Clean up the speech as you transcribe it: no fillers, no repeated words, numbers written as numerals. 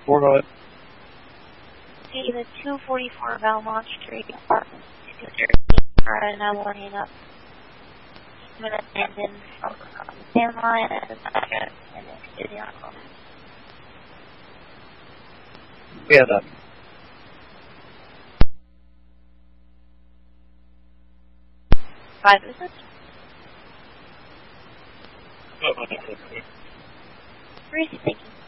244, go ahead. Okay, the 244 Belmont Street, apartment 213, and I'm warning up. I'm going to stand in from the landline and the address and then do the on-call. Yeah, done. Five visits? Oh, okay. Where is he thinking?